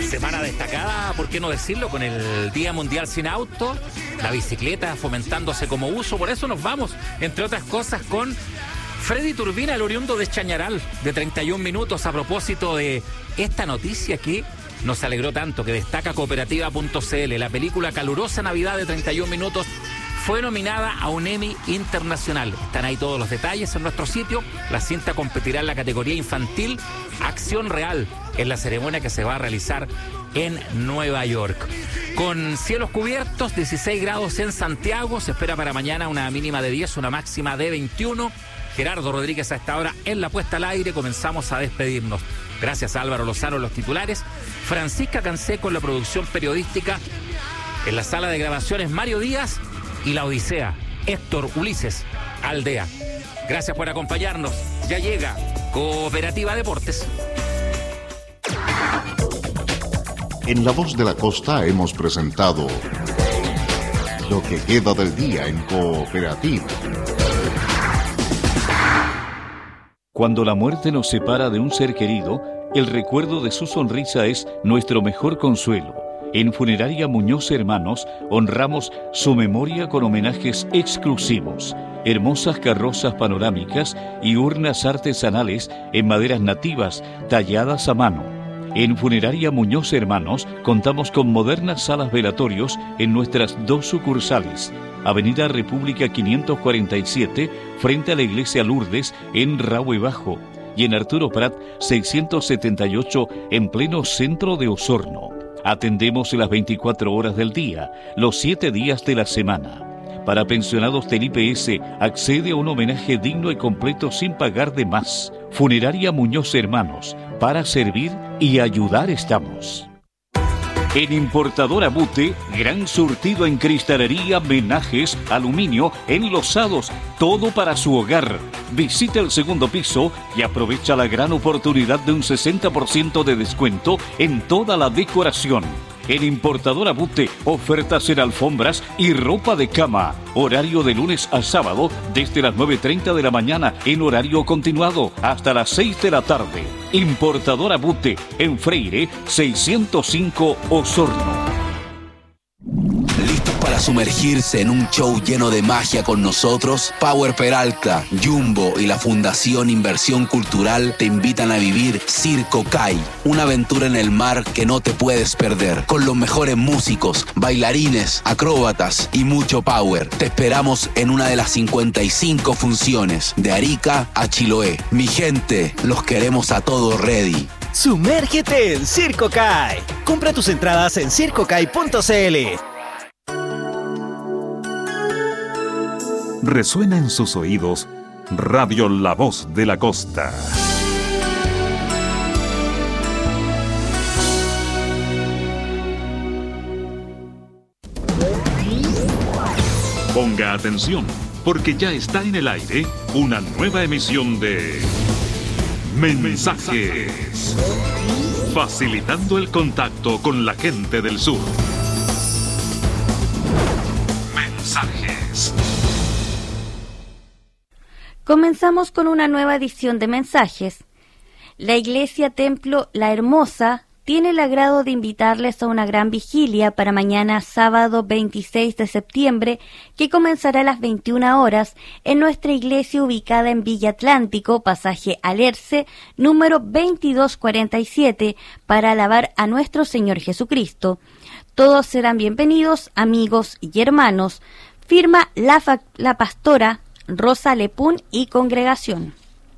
Semana destacada, ¿por qué no decirlo? Con el Día Mundial Sin Auto, la bicicleta fomentándose como uso. Por eso nos vamos, entre otras cosas, con Freddy Turbina, el oriundo de Chañaral, de 31 minutos, a propósito de esta noticia que nos alegró tanto, que destaca Cooperativa.cl. La película Calurosa Navidad de 31 minutos fue nominada a un Emmy internacional. Están ahí todos los detalles en nuestro sitio. La cinta competirá en la categoría infantil Acción Real, en la ceremonia que se va a realizar en Nueva York. Con cielos cubiertos, 16 grados en Santiago. Se espera para mañana una mínima de 10, una máxima de 21. Gerardo Rodríguez a esta hora en la puesta al aire. Comenzamos a despedirnos. Gracias a Álvaro Lozano en los titulares. Francisca Canseco en la producción periodística. En la sala de grabaciones, Mario Díaz. Y la Odisea, Héctor Ulises Aldea. Gracias por acompañarnos. Ya llega Cooperativa Deportes. En La Voz de la Costa hemos presentado lo que queda del día en Cooperativa. Cuando la muerte nos separa de un ser querido, el recuerdo de su sonrisa es nuestro mejor consuelo. En Funeraria Muñoz Hermanos honramos su memoria con homenajes exclusivos, hermosas carrozas panorámicas y urnas artesanales en maderas nativas talladas a mano. En Funeraria Muñoz Hermanos contamos con modernas salas velatorios en nuestras 2 sucursales. Avenida República 547, frente a la Iglesia Lourdes en Rahue Bajo, y en Arturo Prat 678, en pleno centro de Osorno. Atendemos las 24 horas del día, los 7 días de la semana. Para pensionados del IPS, accede a un homenaje digno y completo sin pagar de más. Funeraria Muñoz Hermanos, para servir y ayudar estamos. En Importadora Bute, gran surtido en cristalería, menajes, aluminio, enlosados, todo para su hogar. Visita el segundo piso y aprovecha la gran oportunidad de un 60% de descuento en toda la decoración. En Importadora Bute, ofertas en alfombras y ropa de cama. Horario de lunes a sábado, desde las 9:30 de la mañana, en horario continuado, hasta las 6 de la tarde. Importadora Bute, en Freire, 605 Osorno. ¿Listos para sumergirse en un show lleno de magia con nosotros? Power Peralta, Jumbo y la Fundación Inversión Cultural te invitan a vivir Circo Kai, una aventura en el mar que no te puedes perder, con los mejores músicos, bailarines, acróbatas y mucho power. Te esperamos en una de las 55 funciones, de Arica a Chiloé. Mi gente, los queremos a todos ready. Sumérgete en Circo Kai. Compra tus entradas en circokai.cl. Resuena en sus oídos Radio La Voz de la Costa. Ponga atención, porque ya está en el aire una nueva emisión de Mensajes, facilitando el contacto con la gente del sur. Mensajes. Comenzamos con una nueva edición de Mensajes. La Iglesia Templo La Hermosa tiene el agrado de invitarles a una gran vigilia para mañana sábado 26 de septiembre, que comenzará a las 21 horas en nuestra iglesia ubicada en Villa Atlántico, pasaje Alerce, número 2247, para alabar a nuestro Señor Jesucristo. Todos serán bienvenidos, amigos y hermanos. Firma la pastora Rosa Lepún y congregación.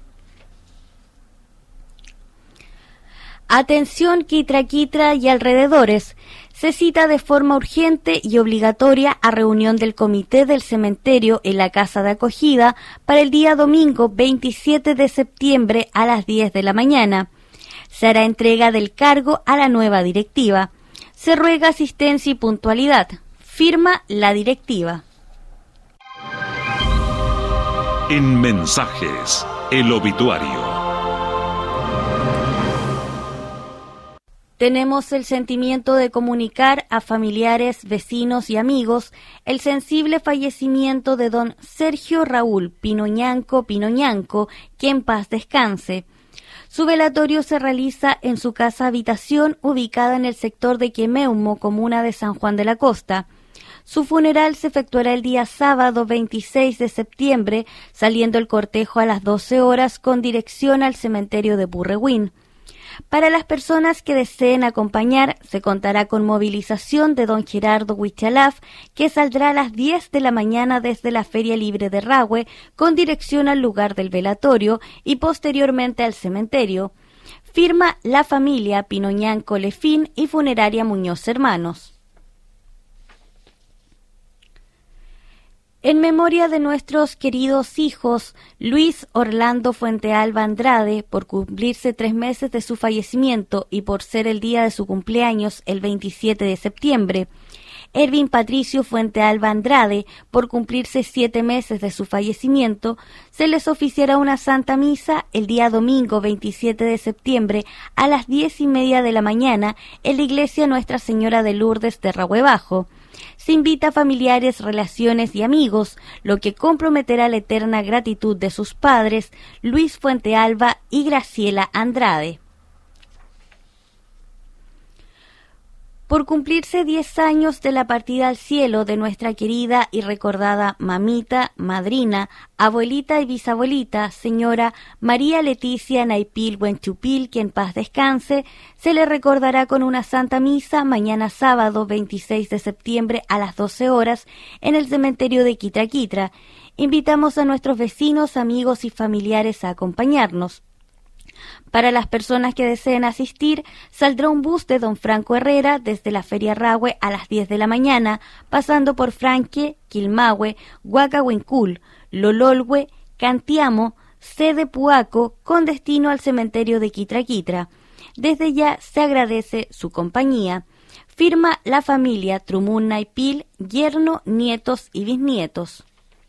Atención Quitra y alrededores. Se cita de forma urgente y obligatoria a reunión del comité del cementerio en la casa de acogida para el día domingo 27 de septiembre a las 10 de la mañana. Se hará entrega del cargo a la nueva directiva. Se ruega asistencia y puntualidad. Firma la directiva. En Mensajes, el obituario. Tenemos el sentimiento de comunicar a familiares, vecinos y amigos el sensible fallecimiento de don Sergio Raúl Pinoñanco, que en paz descanse. Su velatorio se realiza en su casa habitación ubicada en el sector de Quemeumo, comuna de San Juan de la Costa. Su funeral se efectuará el día sábado 26 de septiembre, saliendo el cortejo a las 12 horas con dirección al cementerio de Purrehuen. Para las personas que deseen acompañar, se contará con movilización de don Gerardo Huichalaf, que saldrá a las 10 de la mañana desde la Feria Libre de Rahue, con dirección al lugar del velatorio y posteriormente al cementerio. Firma la familia Pinoñán Colefín y Funeraria Muñoz Hermanos. En memoria de nuestros queridos hijos, Luis Orlando Fuentealba Andrade, por cumplirse 3 meses de su fallecimiento y por ser el día de su cumpleaños el 27 de septiembre. Ervin Patricio Fuentealba Andrade, por cumplirse 7 meses de su fallecimiento, se les oficiará una Santa Misa el día domingo 27 de septiembre a las 10:30 de la mañana en la iglesia Nuestra Señora de Lourdes de Rahue Bajo. Se invita a familiares, relaciones y amigos, lo que comprometerá la eterna gratitud de sus padres, Luis Fuentealba y Graciela Andrade. Por cumplirse 10 años de la partida al cielo de nuestra querida y recordada mamita, madrina, abuelita y bisabuelita, señora María Leticia Naipil Huenchupil, que en paz descanse, se le recordará con una Santa Misa mañana sábado 26 de septiembre a las 12 horas en el cementerio de Quitraquitra. Invitamos a nuestros vecinos, amigos y familiares a acompañarnos. Para las personas que deseen asistir, saldrá un bus de don Franco Herrera desde la Feria Rahue a las 10 de la mañana, pasando por Franque, Quilmahue, Huacahuincul, Lololhue, Cantiamo, Sede Puaco, con destino al cementerio de Quitraquitra. Desde ya se agradece su compañía. Firma la familia Trumun Naipil, yerno, nietos y bisnietos.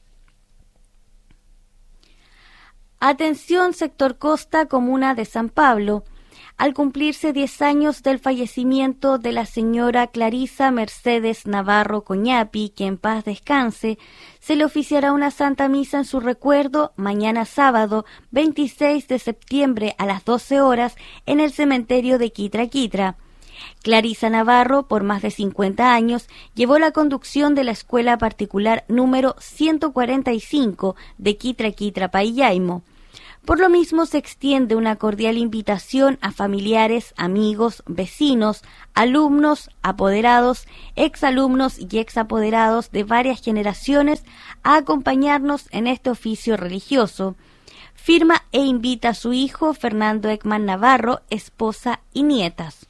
Atención, sector Costa, comuna de San Pablo. Al cumplirse 10 años del fallecimiento de la señora Clarisa Mercedes Navarro Coñapi, que en paz descanse, se le oficiará una Santa Misa en su recuerdo mañana sábado 26 de septiembre a las 12 horas en el cementerio de Quitraquitra. Clarisa Navarro, por más de 50 años, llevó la conducción de la escuela particular número 145 de Quitraquitra Paillaimo. Por lo mismo se extiende una cordial invitación a familiares, amigos, vecinos, alumnos, apoderados, exalumnos y exapoderados de varias generaciones a acompañarnos en este oficio religioso. Firma e invita a su hijo Fernando Ekman Navarro, esposa y nietas.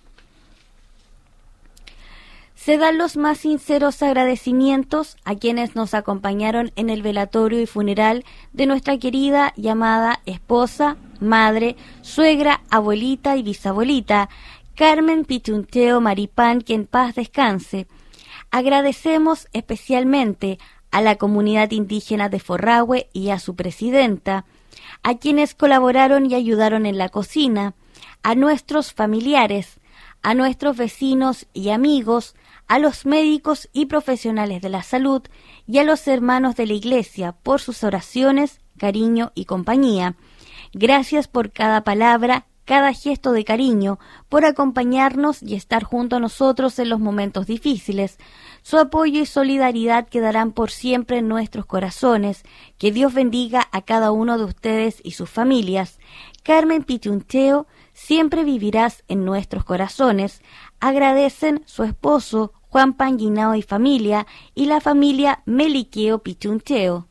Se dan los más sinceros agradecimientos a quienes nos acompañaron en el velatorio y funeral de nuestra querida y amada esposa, madre, suegra, abuelita y bisabuelita, Carmen Pichunteo Maripán, que en paz descanse. Agradecemos especialmente a la comunidad indígena de Forrahue y a su presidenta, a quienes colaboraron y ayudaron en la cocina, a nuestros familiares, a nuestros vecinos y amigos, a los médicos y profesionales de la salud y a los hermanos de la Iglesia por sus oraciones, cariño y compañía. Gracias por cada palabra, cada gesto de cariño, por acompañarnos y estar junto a nosotros en los momentos difíciles. Su apoyo y solidaridad quedarán por siempre en nuestros corazones. Que Dios bendiga a cada uno de ustedes y sus familias. Carmen Pichunteo, siempre vivirás en nuestros corazones. Agradecen su esposo, Juan Panguinao y familia, y la familia Meliqueo Pichunteo.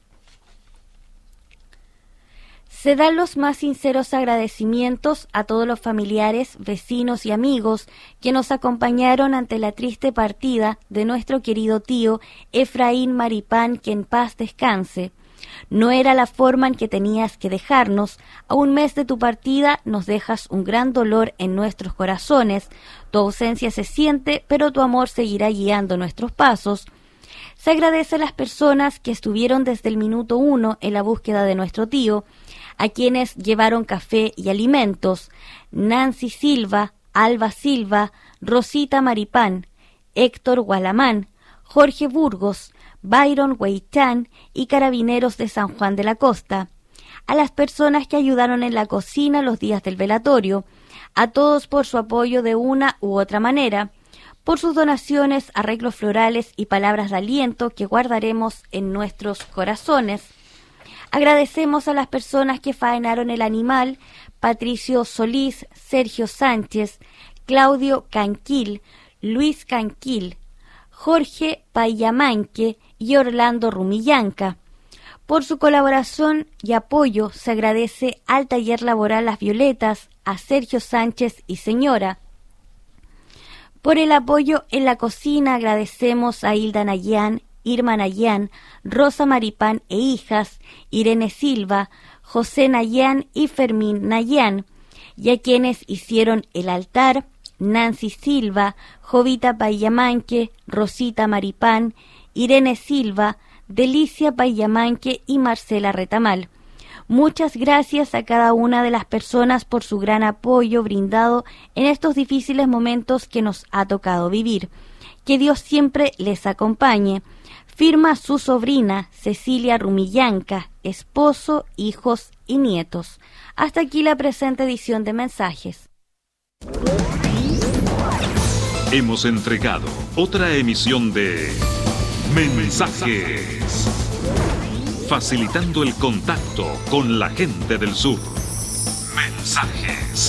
Se dan los más sinceros agradecimientos a todos los familiares, vecinos y amigos que nos acompañaron ante la triste partida de nuestro querido tío Efraín Maripán, que en paz descanse. No era la forma en que tenías que dejarnos. A un mes de tu partida nos dejas un gran dolor en nuestros corazones. Tu ausencia se siente, pero tu amor seguirá guiando nuestros pasos. Se agradece a las personas que estuvieron desde el minuto 1 en la búsqueda de nuestro tío, a quienes llevaron café y alimentos: Nancy Silva, Alba Silva, Rosita Maripán, Héctor Gualamán, Jorge Burgos, Byron Hueytán y Carabineros de San Juan de la Costa. a las personas que ayudaron en la cocina los días del velatorio, a todos por su apoyo de una u otra manera, por sus donaciones, arreglos florales y palabras de aliento que guardaremos en nuestros corazones. Agradecemos a las personas que faenaron el animal: Patricio Solís, Sergio Sánchez, Claudio Canquil, Luis Canquil, Jorge Payamanque y Orlando Rumillanca. Por su colaboración y apoyo se agradece al Taller Laboral Las Violetas, a Sergio Sánchez y señora. Por el apoyo en la cocina agradecemos a Hilda Nayán, Irma Nayán, Rosa Maripán e hijas, Irene Silva, José Nayán y Fermín Nayán, y a quienes hicieron el altar: Nancy Silva, Jovita Payamanque, Rosita Maripán, Irene Silva, Delicia Payamanque y Marcela Retamal. Muchas gracias a cada una de las personas por su gran apoyo brindado en estos difíciles momentos que nos ha tocado vivir. Que Dios siempre les acompañe. Firma su sobrina Cecilia Rumillanca, esposo, hijos y nietos. Hasta aquí la presente edición de Mensajes. Hemos entregado otra emisión de Mensajes, facilitando el contacto con la gente del sur. Mensajes.